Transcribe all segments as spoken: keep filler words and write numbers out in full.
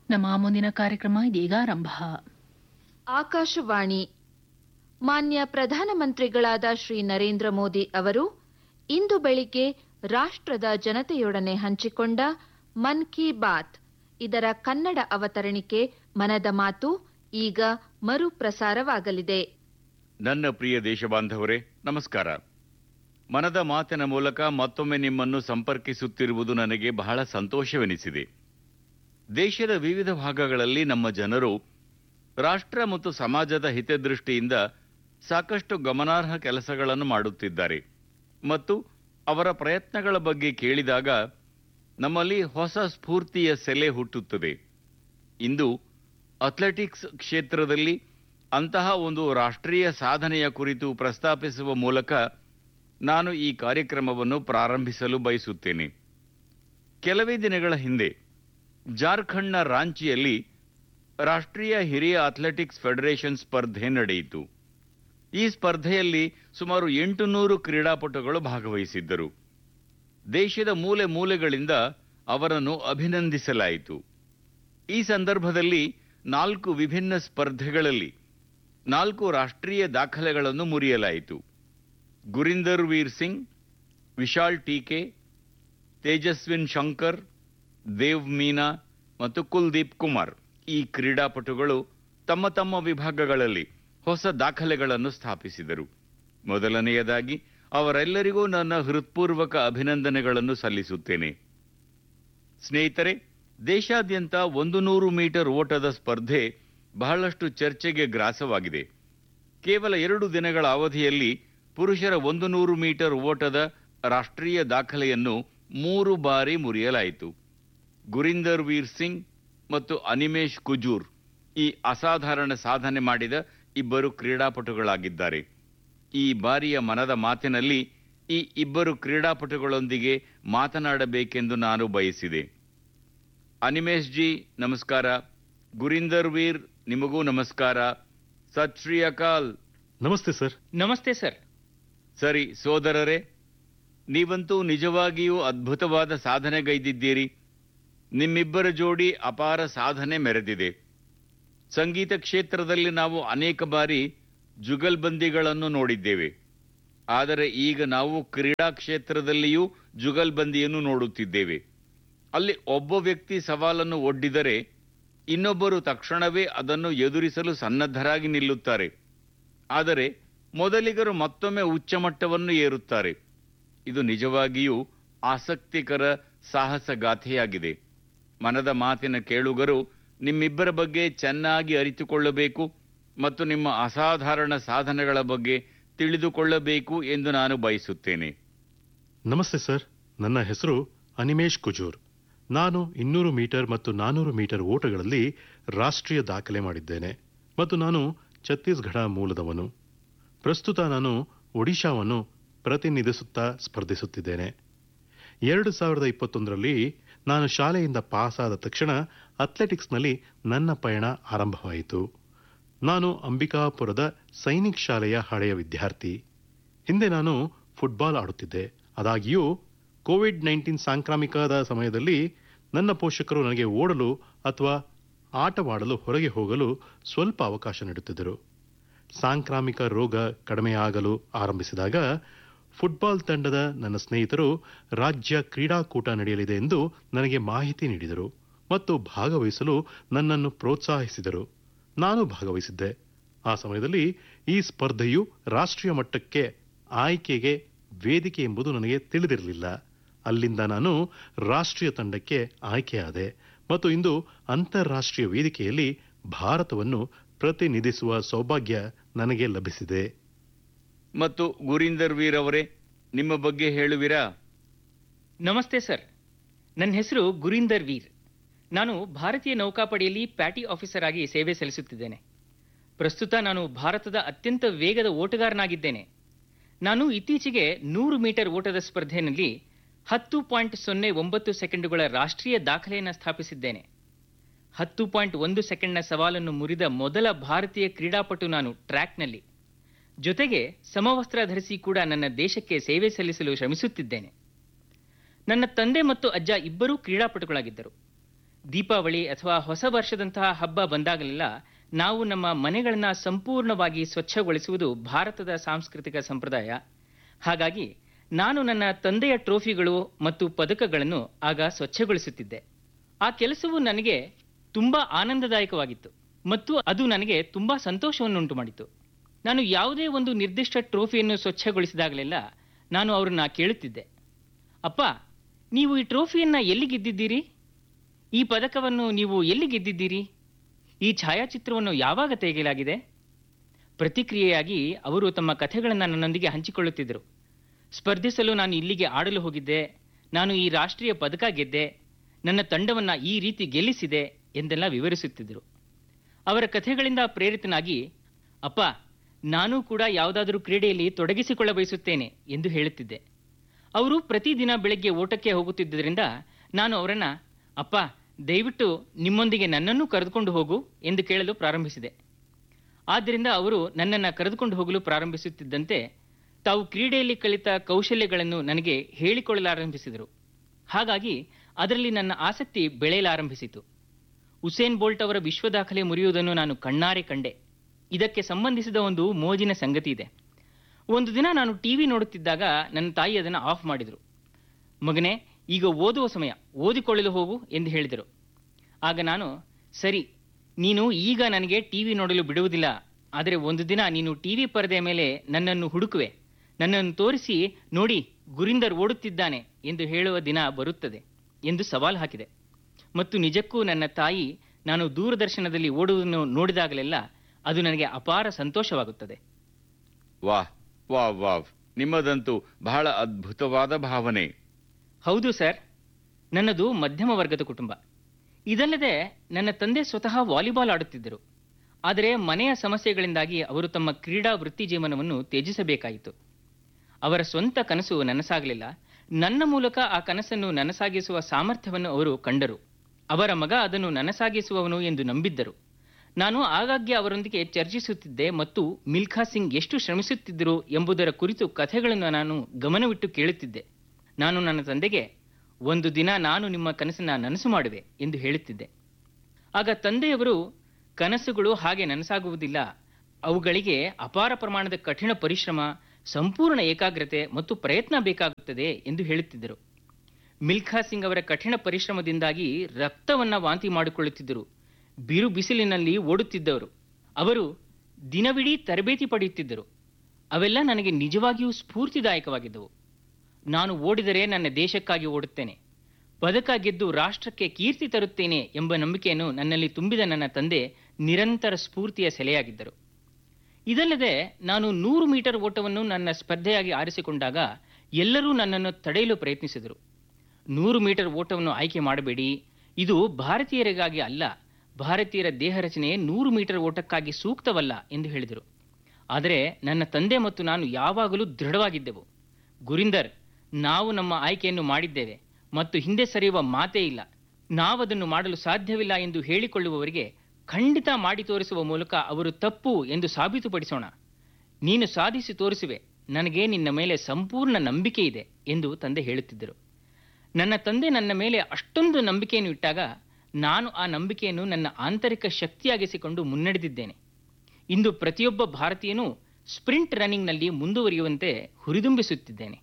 ನಮ್ಮ ಮುಂದಿನ ಕಾರ್ಯಕ್ರಮ ಇದೀಗ ಆರಂಭ. ಆಕಾಶವಾಣಿ. ಮಾನ್ಯ ಪ್ರಧಾನಮಂತ್ರಿಗಳಾದ ಶ್ರೀ ನರೇಂದ್ರ ಮೋದಿ ಅವರು ಇಂದು ಬೆಳಿಗ್ಗೆ ರಾಷ್ಟ್ರದ ಜನತೆಯೊಡನೆ ಹಂಚಿಕೊಂಡ ಮನ್ ಕಿ ಬಾತ್ ಇದರ ಕನ್ನಡ ಅವತರಣಿಕೆ ಮನದ ಮಾತು ಈಗ ಮರುಪ್ರಸಾರವಾಗಲಿದೆ. ನನ್ನ ಪ್ರಿಯ ದೇಶಬಾಂಧವರೇ, ನಮಸ್ಕಾರ. ಮನದ ಮಾತಿನ ಮೂಲಕ ಮತ್ತೊಮ್ಮೆ ನಿಮ್ಮನ್ನು ಸಂಪರ್ಕಿಸುತ್ತಿರುವುದು ನನಗೆ ಬಹಳ ಸಂತೋಷವೆನಿಸಿದೆ. ದೇಶದ ವಿವಿಧ ಭಾಗಗಳಲ್ಲಿ ನಮ್ಮ ಜನರು ರಾಷ್ಟ್ರ ಮತ್ತು ಸಮಾಜದ ಹಿತದೃಷ್ಟಿಯಿಂದ ಸಾಕಷ್ಟು ಗಮನಾರ್ಹ ಕೆಲಸಗಳನ್ನು ಮಾಡುತ್ತಿದ್ದಾರೆ ಮತ್ತು ಅವರ ಪ್ರಯತ್ನಗಳ ಬಗ್ಗೆ ಕೇಳಿದಾಗ ನಮ್ಮಲ್ಲಿ ಹೊಸ ಸ್ಫೂರ್ತಿಯ ಸೆಲೆ ಹುಟ್ಟುತ್ತದೆ. ಇಂದು ಅಥ್ಲೆಟಿಕ್ಸ್ ಕ್ಷೇತ್ರದಲ್ಲಿ ಅಂತಹ ಒಂದು ರಾಷ್ಟ್ರೀಯ ಸಾಧನೆಯ ಕುರಿತು ಪ್ರಸ್ತಾಪಿಸುವ ಮೂಲಕ ನಾನು ಈ ಕಾರ್ಯಕ್ರಮವನ್ನು ಪ್ರಾರಂಭಿಸಲು ಬಯಸುತ್ತೇನೆ. ಕೆಲವೇ ದಿನಗಳ ಹಿಂದೆ ಜಾರ್ಖಂಡ್ನ ರಾಂಚಿಯಲ್ಲಿ ರಾಷ್ಟ್ರೀಯ ಹಿರಿಯ ಅಥ್ಲೆಟಿಕ್ಸ್ ಫೆಡರೇಷನ್ ಸ್ಪರ್ಧೆ ನಡೆಯಿತು. ಈ ಸ್ಪರ್ಧೆಯಲ್ಲಿ ಸುಮಾರು ಎಂಟುನೂರು ಕ್ರೀಡಾಪಟುಗಳು ಭಾಗವಹಿಸಿದ್ದರು. ದೇಶದ ಮೂಲೆ ಮೂಲೆಗಳಿಂದ ಅವರನ್ನು ಅಭಿನಂದಿಸಲಾಯಿತು. ಈ ಸಂದರ್ಭದಲ್ಲಿ ನಾಲ್ಕು ವಿಭಿನ್ನ ಸ್ಪರ್ಧೆಗಳಲ್ಲಿ ನಾಲ್ಕು ರಾಷ್ಟ್ರೀಯ ದಾಖಲೆಗಳನ್ನು ಮುರಿಯಲಾಯಿತು. ಗುರಿಂದರ್ ವೀರ್ ಸಿಂಗ್, ವಿಶಾಲ್ ಟೀಕೆ, ತೇಜಸ್ವಿನ್ ಶಂಕರ್, ದೇವ್ ಮೀನಾ ಮತ್ತು ಕುಲ್ದೀಪ್ ಕುಮಾರ್ ಈ ಕ್ರೀಡಾಪಟುಗಳು ತಮ್ಮ ತಮ್ಮ ವಿಭಾಗಗಳಲ್ಲಿ ಹೊಸ ದಾಖಲೆಗಳನ್ನು ಸ್ಥಾಪಿಸಿದರು. ಮೊದಲನೆಯದಾಗಿ ಅವರೆಲ್ಲರಿಗೂ ನನ್ನ ಹೃತ್ಪೂರ್ವಕ ಅಭಿನಂದನೆಗಳನ್ನು ಸಲ್ಲಿಸುತ್ತೇನೆ. ಸ್ನೇಹಿತರೆ, ದೇಶಾದ್ಯಂತ ಒಂದು ನೂರು ಮೀಟರ್ ಓಟದ ಸ್ಪರ್ಧೆ ಬಹಳಷ್ಟು ಚರ್ಚೆಗೆ ಗ್ರಾಸವಾಗಿದೆ. ಕೇವಲ ಎರಡು ದಿನಗಳ ಅವಧಿಯಲ್ಲಿ ಪುರುಷರ ಒಂದು ನೂರು ಮೀಟರ್ ಓಟದ ರಾಷ್ಟ್ರೀಯ ದಾಖಲೆಯನ್ನು ಮೂರು ಬಾರಿ ಮುರಿಯಲಾಯಿತು. ಗುರಿಂದರ್ ವೀರ್ ಸಿಂಗ್ ಮತ್ತು ಅನಿಮೇಶ್ ಕುಜೂರ್ ಈ ಅಸಾಧಾರಣ ಸಾಧನೆ ಮಾಡಿದ ಇಬ್ಬರು ಕ್ರೀಡಾಪಟುಗಳಾಗಿದ್ದಾರೆ. ಈ ಬಾರಿಯ ಮನದ ಮಾತಿನಲ್ಲಿ ಈ ಇಬ್ಬರು ಕ್ರೀಡಾಪಟುಗಳೊಂದಿಗೆ ಮಾತನಾಡಬೇಕೆಂದು ನಾನು ಬಯಸಿದೆ. ಅನಿಮೇಶ್ ಜಿ, ನಮಸ್ಕಾರ. ಗುರಿಂದರ್ ವೀರ್, ನಿಮಗೂ ನಮಸ್ಕಾರ. ಸತ್ ಶ್ರೀ ಅಕಾಲ್. ನಮಸ್ತೆ ಸರ್. ನಮಸ್ತೆ ಸರ್. ಸರಿ ಸೋದರರೇ, ನೀವಂತೂ ನಿಜವಾಗಿಯೂ ಅದ್ಭುತವಾದ ಸಾಧನೆಗೈದಿದ್ದೀರಿ. ನಿಮ್ಮಿಬ್ಬರ ಜೋಡಿ ಅಪಾರ ಸಾಧನೆ ಮೆರೆದಿದೆ. ಸಂಗೀತ ಕ್ಷೇತ್ರದಲ್ಲಿ ನಾವು ಅನೇಕ ಬಾರಿ ಜುಗಲ್ಬಂದಿಗಳನ್ನು ನೋಡಿದ್ದೇವೆ. ಆದರೆ ಈಗ ನಾವು ಕ್ರೀಡಾ ಕ್ಷೇತ್ರದಲ್ಲಿಯೂ ಜುಗಲ್ಬಂದಿಯನ್ನು ನೋಡುತ್ತಿದ್ದೇವೆ. ಅಲ್ಲಿ ಒಬ್ಬ ವ್ಯಕ್ತಿ ಸವಾಲನ್ನು ಒಡ್ಡಿದರೆ ಇನ್ನೊಬ್ಬರು ತಕ್ಷಣವೇ ಅದನ್ನು ಎದುರಿಸಲು ಸನ್ನದ್ಧರಾಗಿ ನಿಲ್ಲುತ್ತಾರೆ. ಆದರೆ ಮೊದಲಿಗರು ಮತ್ತೊಮ್ಮೆ ಉಚ್ಚಮಟ್ಟವನ್ನು ಏರುತ್ತಾರೆ. ಇದು ನಿಜವಾಗಿಯೂ ಆಸಕ್ತಿಕರ ಸಾಹಸಗಾಥೆಯಾಗಿದೆ. ಮನದ ಮಾತಿನ ಕೇಳುಗರು ನಿಮ್ಮಿಬ್ಬರ ಬಗ್ಗೆ ಚೆನ್ನಾಗಿ ಅರಿತುಕೊಳ್ಳಬೇಕು ಮತ್ತು ನಿಮ್ಮ ಅಸಾಧಾರಣ ಸಾಧನೆಗಳ ಬಗ್ಗೆ ತಿಳಿದುಕೊಳ್ಳಬೇಕು ಎಂದು ನಾನು ಬಯಸುತ್ತೇನೆ. ನಮಸ್ತೆ ಸರ್. ನನ್ನ ಹೆಸರು ಅನಿಮೇಶ್ ಕುಜೂರ್. ನಾನು ಇನ್ನೂರು ಮೀಟರ್ ಮತ್ತು ನಾನೂರು ಮೀಟರ್ ಓಟಗಳಲ್ಲಿ ರಾಷ್ಟ್ರೀಯ ದಾಖಲೆ ಮಾಡಿದ್ದೇನೆ ಮತ್ತು ನಾನು ಛತ್ತೀಸ್ಗಢ ಮೂಲದವನು. ಪ್ರಸ್ತುತ ನಾನು ಒಡಿಶಾವನ್ನು ಪ್ರತಿನಿಧಿಸುತ್ತಾ ಸ್ಪರ್ಧಿಸುತ್ತಿದ್ದೇನೆ. ಎರಡು ಸಾವಿರದ ಇಪ್ಪತ್ತೊಂದರಲ್ಲಿ ನಾನು ಶಾಲೆಯಿಂದ ಪಾಸಾದ ತಕ್ಷಣ ಅಥ್ಲೆಟಿಕ್ಸ್ನಲ್ಲಿ ನನ್ನ ಪಯಣ ಆರಂಭವಾಯಿತು. ನಾನು ಅಂಬಿಕಾಪುರದ ಸೈನಿಕ್ ಶಾಲೆಯ ಹಳೆಯ ವಿದ್ಯಾರ್ಥಿ. ಹಿಂದೆ ನಾನು ಫುಟ್ಬಾಲ್ ಆಡುತ್ತಿದ್ದೆ. ಆದಾಗ್ಯೂ ಕೋವಿಡ್ ನೈನ್ಟೀನ್ ಸಾಂಕ್ರಾಮಿಕದ ಸಮಯದಲ್ಲಿ ನನ್ನ ಪೋಷಕರು ನನಗೆ ಓಡಲು ಅಥವಾ ಆಟವಾಡಲು ಹೊರಗೆ ಹೋಗಲು ಸ್ವಲ್ಪ ಅವಕಾಶ ನೀಡುತ್ತಿದ್ದರು. ಸಾಂಕ್ರಾಮಿಕ ರೋಗ ಕಡಿಮೆಯಾಗಲು ಆರಂಭಿಸಿದಾಗ ಫುಟ್ಬಾಲ್ ತಂಡದ ನನ್ನ ಸ್ನೇಹಿತರು ರಾಜ್ಯ ಕ್ರೀಡಾಕೂಟ ನಡೆಯಲಿದೆ ಎಂದು ನನಗೆ ಮಾಹಿತಿ ನೀಡಿದರು ಮತ್ತು ಭಾಗವಹಿಸಲು ನನ್ನನ್ನು ಪ್ರೋತ್ಸಾಹಿಸಿದರು. ನಾನು ಭಾಗವಹಿಸಿದ್ದೆ. ಆ ಸಮಯದಲ್ಲಿ ಈ ಸ್ಪರ್ಧೆಯು ರಾಷ್ಟ್ರೀಯ ಮಟ್ಟಕ್ಕೆ ಆಯ್ಕೆಗೆ ವೇದಿಕೆ ಎಂಬುದು ನನಗೆ ತಿಳಿದಿರಲಿಲ್ಲ. ಅಲ್ಲಿಂದ ನಾನು ರಾಷ್ಟ್ರೀಯ ತಂಡಕ್ಕೆ ಆಯ್ಕೆಯಾದೆ ಮತ್ತು ಇಂದು ಅಂತಾರಾಷ್ಟ್ರೀಯ ವೇದಿಕೆಯಲ್ಲಿ ಭಾರತವನ್ನು ಪ್ರತಿನಿಧಿಸುವ ಸೌಭಾಗ್ಯ ನನಗೆ ಲಭಿಸಿದೆ. ಮತ್ತು ಗುರಿಂದರ್ ವೀರ್ ಅವರೇ, ನಿಮ್ಮ ಬಗ್ಗೆ ಹೇಳುವಿರಾ? ನಮಸ್ತೆ ಸರ್. ನನ್ನ ಹೆಸರು ಗುರಿಂದರ್ ವೀರ್. ನಾನು ಭಾರತೀಯ ನೌಕಾಪಡೆಯಲ್ಲಿ ಪ್ಯಾಟಿ ಆಫೀಸರ್ ಆಗಿ ಸೇವೆ ಸಲ್ಲಿಸುತ್ತಿದ್ದೇನೆ. ಪ್ರಸ್ತುತ ನಾನು ಭಾರತದ ಅತ್ಯಂತ ವೇಗದ ಓಟಗಾರನಾಗಿದ್ದೇನೆ. ನಾನು ಇತ್ತೀಚೆಗೆ ನೂರು ಮೀಟರ್ ಓಟದ ಸ್ಪರ್ಧೆಯಲ್ಲಿ ಹತ್ತು ಪಾಯಿಂಟ್ ಸೊನ್ನೆ ಒಂಬತ್ತು ಸೆಕೆಂಡುಗಳ ರಾಷ್ಟ್ರೀಯ ದಾಖಲೆಯನ್ನು ಸ್ಥಾಪಿಸಿದ್ದೇನೆ. ಹತ್ತು ಪಾಯಿಂಟ್ ಒಂದು ಸೆಕೆಂಡ್ನ ಸವಾಲನ್ನು ಮುರಿದ ಮೊದಲ ಭಾರತೀಯ ಕ್ರೀಡಾಪಟು ನಾನು ಟ್ರ್ಯಾಕ್ನಲ್ಲಿ. ಜೊತೆಗೆ ಸಮವಸ್ತ್ರ ಧರಿಸಿ ಕೂಡ ನನ್ನ ದೇಶಕ್ಕೆ ಸೇವೆ ಸಲ್ಲಿಸಲು ಶ್ರಮಿಸುತ್ತಿದ್ದೇನೆ. ನನ್ನ ತಂದೆ ಮತ್ತು ಅಜ್ಜ ಇಬ್ಬರೂ ಕ್ರೀಡಾಪಟುಗಳಾಗಿದ್ದರು. ದೀಪಾವಳಿ ಅಥವಾ ಹೊಸ ವರ್ಷದಂತಹ ಹಬ್ಬ ಬಂದಾಗಲೆಲ್ಲ ನಾವು ನಮ್ಮ ಮನೆಗಳನ್ನು ಸಂಪೂರ್ಣವಾಗಿ ಸ್ವಚ್ಛಗೊಳಿಸುವುದು ಭಾರತದ ಸಾಂಸ್ಕೃತಿಕ ಸಂಪ್ರದಾಯ. ಹಾಗಾಗಿ ನಾನು ನನ್ನ ತಂದೆಯ ಟ್ರೋಫಿಗಳು ಮತ್ತು ಪದಕಗಳನ್ನು ಆಗ ಸ್ವಚ್ಛಗೊಳಿಸುತ್ತಿದ್ದೆ. ಆ ಕೆಲಸವು ನನಗೆ ತುಂಬಾ ಆನಂದದಾಯಕವಾಗಿತ್ತು ಮತ್ತು ಅದು ನನಗೆ ತುಂಬಾ ಸಂತೋಷವನ್ನುಂಟು ಮಾಡಿತು. ನಾನು ಯಾವುದೇ ಒಂದು ನಿರ್ದಿಷ್ಟ ಟ್ರೋಫಿಯನ್ನು ಸ್ವಚ್ಛಗೊಳಿಸಿದಾಗಲೆಲ್ಲ ನಾನು ಅವರನ್ನ ಕೇಳುತ್ತಿದ್ದೆ, ಅಪ್ಪ, ನೀವು ಈ ಟ್ರೋಫಿಯನ್ನು ಎಲ್ಲಿ ಗೆದ್ದಿದ್ದೀರಿ? ಈ ಪದಕವನ್ನು ನೀವು ಎಲ್ಲಿ ಗೆದ್ದಿದ್ದೀರಿ? ಈ ಛಾಯಾಚಿತ್ರವನ್ನು ಯಾವಾಗ ತೆಗೆಯಲಾಗಿದೆ? ಪ್ರತಿಕ್ರಿಯೆಯಾಗಿ ಅವರು ತಮ್ಮ ಕಥೆಗಳನ್ನು ನನ್ನೊಂದಿಗೆ ಹಂಚಿಕೊಳ್ಳುತ್ತಿದ್ದರು. ಸ್ಪರ್ಧಿಸಲು ನಾನು ಇಲ್ಲಿಗೆ ಆಡಲು ಹೋಗಿದ್ದೆ, ನಾನು ಈ ರಾಷ್ಟ್ರೀಯ ಪದಕ ಗೆದ್ದೆ, ನನ್ನ ತಂಡವನ್ನು ಈ ರೀತಿ ಗೆಲ್ಲಿಸಿದೆ ಎಂದೆಲ್ಲ ವಿವರಿಸುತ್ತಿದ್ದರು. ಅವರ ಕಥೆಗಳಿಂದ ಪ್ರೇರಿತನಾಗಿ, ಅಪ್ಪ, ನಾನೂ ಕೂಡ ಯಾವುದಾದರೂ ಕ್ರೀಡೆಯಲ್ಲಿ ತೊಡಗಿಸಿಕೊಳ್ಳ ಬಯಸುತ್ತೇನೆ ಎಂದು ಹೇಳುತ್ತಿದ್ದೆ. ಅವರು ಪ್ರತಿದಿನ ಬೆಳಗ್ಗೆ ಓಟಕ್ಕೆ ಹೋಗುತ್ತಿದ್ದರಿಂದ ನಾನು ಅವರನ್ನು, ಅಪ್ಪ, ದಯವಿಟ್ಟು ನಿಮ್ಮೊಂದಿಗೆ ನನ್ನನ್ನು ಕರೆದುಕೊಂಡು ಹೋಗು ಎಂದು ಕೇಳಲು ಪ್ರಾರಂಭಿಸಿದೆ. ಆದ್ದರಿಂದ ಅವರು ನನ್ನನ್ನು ಕರೆದುಕೊಂಡು ಹೋಗಲು ಪ್ರಾರಂಭಿಸುತ್ತಿದ್ದಂತೆ ತಾವು ಕ್ರೀಡೆಯಲ್ಲಿ ಕಲಿತ ಕೌಶಲ್ಯಗಳನ್ನು ನನಗೆ ಹೇಳಿಕೊಳ್ಳಲಾರಂಭಿಸಿದರು. ಹಾಗಾಗಿ ಅದರಲ್ಲಿ ನನ್ನ ಆಸಕ್ತಿ ಬೆಳೆಯಲಾರಂಭಿಸಿತು. ಉಸೇನ್ ಬೋಲ್ಟ್ ಅವರ ವಿಶ್ವ ದಾಖಲೆ ಮುರಿಯುವುದನ್ನು ನಾನು ಕಣ್ಣಾರೆ ಕಂಡೆ. ಇದಕ್ಕೆ ಸಂಬಂಧಿಸಿದ ಒಂದು ಮೋಜಿನ ಸಂಗತಿ ಇದೆ. ಒಂದು ದಿನ ನಾನು ಟಿವಿ ನೋಡುತ್ತಿದ್ದಾಗ ನನ್ನ ತಾಯಿ ಅದನ್ನು ಆಫ್ ಮಾಡಿದರು. ಮಗನೇ, ಈಗ ಓದುವ ಸಮಯ, ಓದಿಕೊಳ್ಳಲು ಹೋಗು ಎಂದು ಹೇಳಿದರು. ಆಗ ನಾನು, ಸರಿ, ನೀನು ಈಗ ನನಗೆ ಟಿವಿ ನೋಡಲು ಬಿಡುವುದಿಲ್ಲ, ಆದರೆ ಒಂದು ದಿನ ನೀನು ಟಿವಿ ಪರದೆಯ ಮೇಲೆ ನನ್ನನ್ನು ಹುಡುಕುವೆ, ನನ್ನನ್ನು ತೋರಿಸಿ, ನೋಡಿ ಗುರಿಂದರ್ ಓಡುತ್ತಿದ್ದಾನೆ ಎಂದು ಹೇಳುವ ದಿನ ಬರುತ್ತದೆ ಎಂದು ಸವಾಲು ಹಾಕಿದೆ. ಮತ್ತು ನಿಜಕ್ಕೂ ನನ್ನ ತಾಯಿ ನಾನು ದೂರದರ್ಶನದಲ್ಲಿ ಓಡುವುದನ್ನು ನೋಡಿದಾಗಲೆಲ್ಲ ಅದು ನನಗೆ ಅಪಾರ ಸಂತೋಷವಾಗುತ್ತದೆ. ವಾಹ್ ವಾಹ್ ವಾವ್, ನಿಮ್ಮದಂತೂ ಬಹಳ ಅದ್ಭುತವಾದ ಭಾವನೆ. ಹೌದು ಸರ್, ನನ್ನದು ಮಧ್ಯಮ ವರ್ಗದ ಕುಟುಂಬ. ಇದಲ್ಲದೆ ನನ್ನ ತಂದೆ ಸ್ವತಃ ವಾಲಿಬಾಲ್ ಆಡುತ್ತಿದ್ದರು. ಆದರೆ ಮನೆಯ ಸಮಸ್ಯೆಗಳಿಂದಾಗಿ ಅವರು ತಮ್ಮ ಕ್ರೀಡಾ ವೃತ್ತಿ ಜೀವನವನ್ನು ತ್ಯಜಿಸಬೇಕಾಯಿತು. ಅವರ ಸ್ವಂತ ಕನಸು ನನಸಾಗಲಿಲ್ಲ. ನನ್ನ ಮೂಲಕ ಆ ಕನಸನ್ನು ನನಸಾಗಿಸುವ ಸಾಮರ್ಥ್ಯವನ್ನು ಅವರು ಕಂಡರು. ಅವರ ಮಗ ಅದನ್ನು ನನಸಾಗಿಸುವವನು ಎಂದು ನಂಬಿದ್ದರು. ನಾನು ಆಗಾಗ್ಗೆ ಅವರೊಂದಿಗೆ ಚರ್ಚಿಸುತ್ತಿದ್ದೆ ಮತ್ತು ಮಿಲ್ಖಾ ಸಿಂಗ್ ಎಷ್ಟು ಶ್ರಮಿಸುತ್ತಿದ್ದರು ಎಂಬುದರ ಕುರಿತು ಕಥೆಗಳನ್ನು ನಾನು ಗಮನವಿಟ್ಟು ಕೇಳುತ್ತಿದ್ದೆ. ನಾನು ನನ್ನ ತಂದೆಗೆ, ಒಂದು ದಿನ ನಾನು ನಿಮ್ಮ ಕನಸನ್ನು ನನಸು ಮಾಡುವೆ ಎಂದು ಹೇಳುತ್ತಿದ್ದೆ. ಆಗ ತಂದೆಯವರು, ಕನಸುಗಳು ಹಾಗೆ ನನಸಾಗುವುದಿಲ್ಲ, ಅವುಗಳಿಗೆ ಅಪಾರ ಪ್ರಮಾಣದ ಕಠಿಣ ಪರಿಶ್ರಮ, ಸಂಪೂರ್ಣ ಏಕಾಗ್ರತೆ ಮತ್ತು ಪ್ರಯತ್ನ ಬೇಕಾಗುತ್ತದೆ ಎಂದು ಹೇಳುತ್ತಿದ್ದರು. ಮಿಲ್ಖಾ ಸಿಂಗ್ ಅವರ ಕಠಿಣ ಪರಿಶ್ರಮದಿಂದಾಗಿ ರಕ್ತವನ್ನು ವಾಂತಿ ಮಾಡಿಕೊಳ್ಳುತ್ತಿದ್ದರು. ಬಿರು ಬಿಸಿಲಿನಲ್ಲಿ ಓಡುತ್ತಿದ್ದವರು. ಅವರು ದಿನವಿಡೀ ತರಬೇತಿ ಪಡೆಯುತ್ತಿದ್ದರು. ಅವೆಲ್ಲ ನನಗೆ ನಿಜವಾಗಿಯೂ ಸ್ಫೂರ್ತಿದಾಯಕವಾಗಿದ್ದವು. ನಾನು ಓಡಿದರೆ ನನ್ನ ದೇಶಕ್ಕಾಗಿ ಓಡುತ್ತೇನೆ, ಪದಕ ಗೆದ್ದು ರಾಷ್ಟ್ರಕ್ಕೆ ಕೀರ್ತಿ ತರುತ್ತೇನೆ ಎಂಬ ನಂಬಿಕೆಯನ್ನು ನನ್ನಲ್ಲಿ ತುಂಬಿದ ನನ್ನ ತಂದೆ ನಿರಂತರ ಸ್ಫೂರ್ತಿಯ ಸೆಲೆಯಾಗಿದ್ದರು. ಇದಲ್ಲದೆ ನಾನು ನೂರು ಮೀಟರ್ ಓಟವನ್ನು ನನ್ನ ಸ್ಪರ್ಧೆಯಾಗಿ ಆರಿಸಿಕೊಂಡಾಗ ಎಲ್ಲರೂ ನನ್ನನ್ನು ತಡೆಯಲು ಪ್ರಯತ್ನಿಸಿದರು. ನೂರು ಮೀಟರ್ ಓಟವನ್ನು ಆಯ್ಕೆ ಮಾಡಬೇಡಿ, ಇದು ಭಾರತೀಯರಿಗಾಗಿ ಅಲ್ಲ, ಭಾರತೀಯರ ದೇಹ ರಚನೆ ನೂರು ಮೀಟರ್ ಓಟಕ್ಕಾಗಿ ಸೂಕ್ತವಲ್ಲ ಎಂದು ಹೇಳಿದರು. ಆದರೆ ನನ್ನ ತಂದೆ ಮತ್ತು ನಾನು ಯಾವಾಗಲೂ ದೃಢವಾಗಿದ್ದೆವು. ಗುರಿಂದರ್, ನಾವು ನಮ್ಮ ಆಯ್ಕೆಯನ್ನು ಮಾಡಿದ್ದೇವೆ ಮತ್ತು ಹಿಂದೆ ಸರಿಯುವ ಮಾತೇ ಇಲ್ಲ. ನಾವದನ್ನು ಮಾಡಲು ಸಾಧ್ಯವಿಲ್ಲ ಎಂದು ಹೇಳಿಕೊಳ್ಳುವವರಿಗೆ ಖಂಡಿತ ಮಾಡಿ ತೋರಿಸುವ ಮೂಲಕ ಅವರು ತಪ್ಪು ಎಂದು ಸಾಬೀತುಪಡಿಸೋಣ. ನೀನು ಸಾಧಿಸಿ ತೋರಿಸುವೆ, ನನಗೆ ನಿನ್ನ ಮೇಲೆ ಸಂಪೂರ್ಣ ನಂಬಿಕೆ ಇದೆ ಎಂದು ತಂದೆ ಹೇಳುತ್ತಿದ್ದರು. ನನ್ನ ತಂದೆ ನನ್ನ ಮೇಲೆ ಅಷ್ಟೊಂದು ನಂಬಿಕೆಯನ್ನು ಇಟ್ಟಾಗ ನಾನು ಆ ನಂಬಿಕೆಯನ್ನು ನನ್ನ ಆಂತರಿಕ ಶಕ್ತಿಯಾಗಿಸಿಕೊಂಡು ಮುನ್ನಡೆದಿದ್ದೇನೆ. ಇಂದು ಪ್ರತಿಯೊಬ್ಬ ಭಾರತೀಯನೂ ಸ್ಪ್ರಿಂಟ್ ರನ್ನಿಂಗ್ನಲ್ಲಿ ಮುಂದುವರಿಯುವಂತೆ ಹುರಿದುಂಬಿಸುತ್ತಿದ್ದೇನೆ.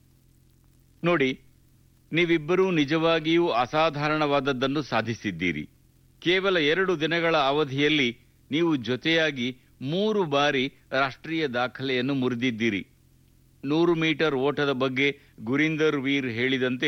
ನೋಡಿ, ನೀವಿಬ್ಬರೂ ನಿಜವಾಗಿಯೂ ಅಸಾಧಾರಣವಾದದ್ದನ್ನು ಸಾಧಿಸಿದ್ದೀರಿ. ಕೇವಲ ಎರಡು ದಿನಗಳ ಅವಧಿಯಲ್ಲಿ ನೀವು ಜೊತೆಯಾಗಿ ಮೂರು ಬಾರಿ ರಾಷ್ಟ್ರೀಯ ದಾಖಲೆಯನ್ನು ಮುರಿದಿದ್ದೀರಿ. ನೂರು ಮೀಟರ್ ಓಟದ ಬಗ್ಗೆ ಗುರಿಂದರ್ ವೀರ್ ಹೇಳಿದಂತೆ,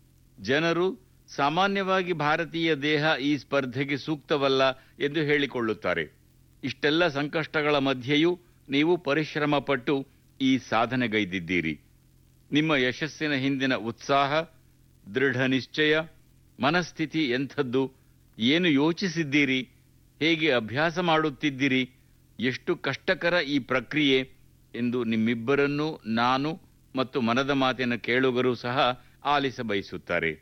ಜನರು ಸಾಮಾನ್ಯವಾಗಿ ಭಾರತೀಯ ದೇಹ ಈ ಸ್ಪರ್ಧೆಗೆ ಸೂಕ್ತವಲ್ಲ ಎಂದು ಹೇಳಿಕೊಳ್ಳುತ್ತಾರೆ. ಇಷ್ಟೆಲ್ಲ ಸಂಕಷ್ಟಗಳ ಮಧ್ಯೆಯೂ ನೀವು ಪರಿಶ್ರಮ ಪಟ್ಟು ಈ ಸಾಧನೆಗೈದಿದ್ದೀರಿ. ನಿಮ್ಮ ಯಶಸ್ಸಿನ ಹಿಂದಿನ ಉತ್ಸಾಹ, ದೃಢ ನಿಶ್ಚಯ, ಮನಸ್ಥಿತಿ ಎಂಥದ್ದು, ಏನು ಯೋಚಿಸಿದ್ದೀರಿ, ಹೇಗೆ ಅಭ್ಯಾಸ ಮಾಡುತ್ತಿದ್ದೀರಿ, ಎಷ್ಟು ಕಷ್ಟಕರ ಈ ಪ್ರಕ್ರಿಯೆ ಎಂದು ನಿಮ್ಮಿಬ್ಬರನ್ನೂ ನಾನು ಮತ್ತು ಮನದ ಮಾತಿನ ಕೇಳುಗರು ಸಹ ಆಲಿಸಬಯಸುತ್ತಾರೆ.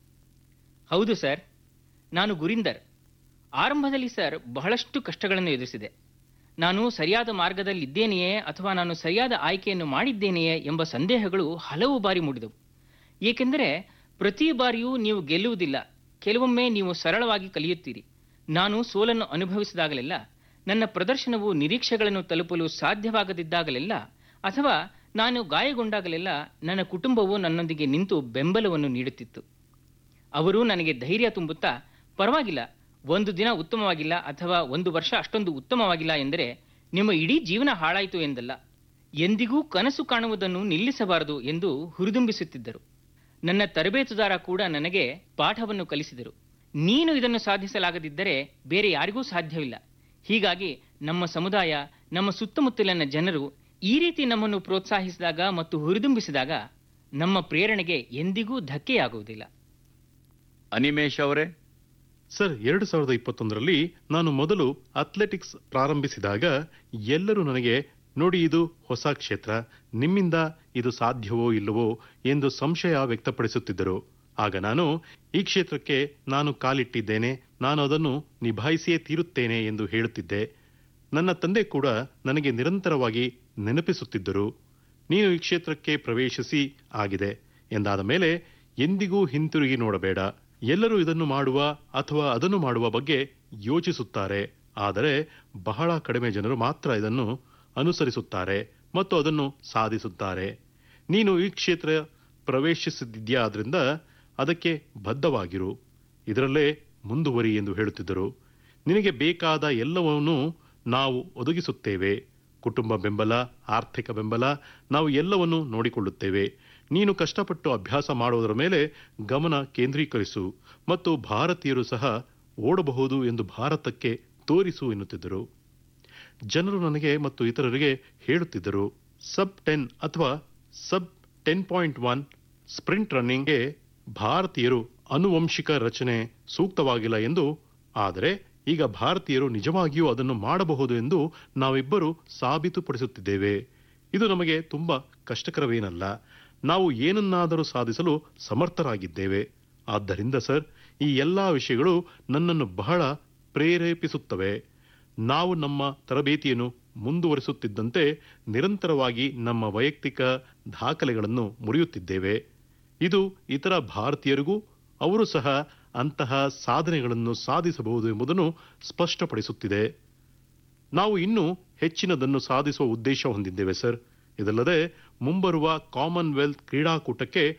ಹೌದು ಸರ್, ನಾನು ಗುರಿಂದರ್. ಆರಂಭದಲ್ಲಿ ಸರ್ ಬಹಳಷ್ಟು ಕಷ್ಟಗಳನ್ನು ಎದುರಿಸಿದೆ. ನಾನು ಸರಿಯಾದ ಮಾರ್ಗದಲ್ಲಿದ್ದೇನೆಯೇ ಅಥವಾ ನಾನು ಸರಿಯಾದ ಆಯ್ಕೆಯನ್ನು ಮಾಡಿದ್ದೇನೆಯೇ ಎಂಬ ಸಂದೇಹಗಳು ಹಲವು ಬಾರಿ ಮೂಡಿದವು. ಏಕೆಂದರೆ ಪ್ರತಿ ಬಾರಿಯೂ ನೀವು ಗೆಲ್ಲುವುದಿಲ್ಲ, ಕೆಲವೊಮ್ಮೆ ನೀವು ಸರಳವಾಗಿ ಕಲಿಯುತ್ತೀರಿ. ನಾನು ಸೋಲನ್ನು ಅನುಭವಿಸಿದಾಗಲೆಲ್ಲ, ನನ್ನ ಪ್ರದರ್ಶನವು ನಿರೀಕ್ಷೆಗಳನ್ನು ತಲುಪಲು ಸಾಧ್ಯವಾಗದಿದ್ದಾಗಲೆಲ್ಲ, ಅಥವಾ ನಾನು ಗಾಯಗೊಂಡಾಗಲೆಲ್ಲ ನನ್ನ ಕುಟುಂಬವು ನನ್ನೊಂದಿಗೆ ನಿಂತು ಬೆಂಬಲವನ್ನು ನೀಡುತ್ತಿತ್ತು. ಅವರು ನನಗೆ ಧೈರ್ಯ ತುಂಬುತ್ತಾ, ಪರವಾಗಿಲ್ಲ, ಒಂದು ದಿನ ಉತ್ತಮವಾಗಿಲ್ಲ ಅಥವಾ ಒಂದು ವರ್ಷ ಅಷ್ಟೊಂದು ಉತ್ತಮವಾಗಿಲ್ಲ ಎಂದರೆ ನಿಮ್ಮ ಇಡೀ ಜೀವನ ಹಾಳಾಯಿತು ಎಂದಲ್ಲ, ಎಂದಿಗೂ ಕನಸು ಕಾಣುವುದನ್ನು ನಿಲ್ಲಿಸಬಾರದು ಎಂದು ಹುರಿದುಂಬಿಸುತ್ತಿದ್ದರು. ನನ್ನ ತರಬೇತುದಾರ ಕೂಡ ನನಗೆ ಪಾಠವನ್ನು ಕಲಿಸಿದರು. ನೀನು ಇದನ್ನು ಸಾಧಿಸಲಾಗದಿದ್ದರೆ ಬೇರೆ ಯಾರಿಗೂ ಸಾಧ್ಯವಿಲ್ಲ. ಹೀಗಾಗಿ ನಮ್ಮ ಸಮುದಾಯ, ನಮ್ಮ ಸುತ್ತಮುತ್ತಲಿನ ಜನರು ಈ ರೀತಿ ನಮ್ಮನ್ನು ಪ್ರೋತ್ಸಾಹಿಸಿದಾಗ ಮತ್ತು ಹುರಿದುಂಬಿಸಿದಾಗ ನಮ್ಮ ಪ್ರೇರಣೆಗೆ ಎಂದಿಗೂ ಧಕ್ಕೆಯಾಗುವುದಿಲ್ಲ. ಅನಿಮೇಶ್ ಅವರೇ? ಸರ್, ಎರಡು ಸಾವಿರದ ಇಪ್ಪತ್ತೊಂದರಲ್ಲಿ ನಾನು ಮೊದಲು ಅಥ್ಲೆಟಿಕ್ಸ್ ಪ್ರಾರಂಭಿಸಿದಾಗ ಎಲ್ಲರೂ ನನಗೆ, ನೋಡಿ, ಇದು ಹೊಸ ಕ್ಷೇತ್ರ, ನಿಮ್ಮಿಂದ ಇದು ಸಾಧ್ಯವೋ ಇಲ್ಲವೋ ಎಂದು ಸಂಶಯ ವ್ಯಕ್ತಪಡಿಸುತ್ತಿದ್ದರು. ಆಗ ನಾನು, ಈ ಕ್ಷೇತ್ರಕ್ಕೆ ನಾನು ಕಾಲಿಟ್ಟಿದ್ದೇನೆ, ನಾನು ಅದನ್ನು ನಿಭಾಯಿಸಿಯೇ ತೀರುತ್ತೇನೆ ಎಂದು ಹೇಳುತ್ತಿದ್ದೆ. ನನ್ನ ತಂದೆ ಕೂಡ ನನಗೆ ನಿರಂತರವಾಗಿ ನೆನಪಿಸುತ್ತಿದ್ದರು, ನೀನು ಈ ಕ್ಷೇತ್ರಕ್ಕೆ ಪ್ರವೇಶಿಸಿ ಆಗಿದೆ ಎಂದಾದ ಮೇಲೆ ಎಂದಿಗೂ ಹಿಂತಿರುಗಿ ನೋಡಬೇಡ. ಎಲ್ಲರೂ ಇದನ್ನು ಮಾಡುವ ಅಥವಾ ಅದನ್ನು ಮಾಡುವ ಬಗ್ಗೆ ಯೋಚಿಸುತ್ತಾರೆ, ಆದರೆ ಬಹಳ ಕಡಿಮೆ ಜನರು ಮಾತ್ರ ಇದನ್ನು ಅನುಸರಿಸುತ್ತಾರೆ ಮತ್ತು ಅದನ್ನು ಸಾಧಿಸುತ್ತಾರೆ. ನೀನು ಈ ಕ್ಷೇತ್ರ ಪ್ರವೇಶಿಸಿದ್ಯಾ, ಆದ್ರಿಂದ ಅದಕ್ಕೆ ಬದ್ಧವಾಗಿರು, ಇದರಲ್ಲೇ ಮುಂದುವರಿ ಎಂದು ಹೇಳುತ್ತಿದ್ದರು. ನಿನಗೆ ಬೇಕಾದ ಎಲ್ಲವನ್ನೂ ನಾವು ಒದಗಿಸುತ್ತೇವೆ, ಕುಟುಂಬ ಬೆಂಬಲ, ಆರ್ಥಿಕ ಬೆಂಬಲ, ನಾವು ಎಲ್ಲವನ್ನೂ ನೋಡಿಕೊಳ್ಳುತ್ತೇವೆ. ನೀನು ಕಷ್ಟಪಟ್ಟು ಅಭ್ಯಾಸ ಮಾಡುವುದರ ಮೇಲೆ ಗಮನ ಕೇಂದ್ರೀಕರಿಸು ಮತ್ತು ಭಾರತೀಯರು ಸಹ ಓಡಬಹುದು ಎಂದು ಭಾರತಕ್ಕೆ ತೋರಿಸು ಎನ್ನುತ್ತಿದ್ದರು. ಜನರು ನನಗೆ ಮತ್ತು ಇತರರಿಗೆ ಹೇಳುತ್ತಿದ್ದರು, ಸಬ್ ಟೆನ್ ಅಥವಾ ಸಬ್ ಟೆನ್ ಪಾಯಿಂಟ್ ಒನ್ ಸ್ಪ್ರಿಂಟ್ ರನ್ನಿಂಗ್ಗೆ ಭಾರತೀಯರು ಆನುವಂಶಿಕ ರಚನೆ ಸೂಕ್ತವಾಗಿಲ್ಲ ಎಂದು, ಆದರೆ ಈಗ ಭಾರತೀಯರು ನಿಜವಾಗಿಯೂ ಅದನ್ನು ಮಾಡಬಹುದು ಎಂದು ನಾವಿಬ್ಬರು ಸಾಬೀತುಪಡಿಸುತ್ತಿದ್ದೇವೆ. ಇದು ನಮಗೆ ತುಂಬಾ ಕಷ್ಟಕರವೇನಲ್ಲ, ನಾವು ಏನನ್ನಾದರೂ ಸಾಧಿಸಲು ಸಮರ್ಥರಾಗಿದ್ದೇವೆ. ಆದ್ದರಿಂದ ಸರ್, ಈ ಎಲ್ಲಾ ವಿಷಯಗಳು ನನ್ನನ್ನು ಬಹಳ ಪ್ರೇರೇಪಿಸುತ್ತವೆ. ನಾವು ನಮ್ಮ ತರಬೇತಿಯನ್ನು ಮುಂದುವರಿಸುತ್ತಿದ್ದಂತೆ ನಿರಂತರವಾಗಿ ನಮ್ಮ ವೈಯಕ್ತಿಕ ದಾಖಲೆಗಳನ್ನು ಮುರಿಯುತ್ತಿದ್ದೇವೆ. ಇದು ಇತರ ಭಾರತೀಯರಿಗೂ ಅವರು ಸಹ ಅಂತಹ ಸಾಧನೆಗಳನ್ನು ಸಾಧಿಸಬಹುದು ಎಂಬುದನ್ನು ಸ್ಪಷ್ಟಪಡಿಸುತ್ತಿದೆ. ನಾವು ಇನ್ನೂ ಹೆಚ್ಚಿನದನ್ನು ಸಾಧಿಸುವ ಉದ್ದೇಶ ಹೊಂದಿದ್ದೇವೆ ಸರ್. ಇದಲ್ಲದೆ ಮುಂಬರುವ ಕಾಮನ್ವೆಲ್ತ್ ಕ್ರೀಡಾಕೂಟಕ್ಕೆ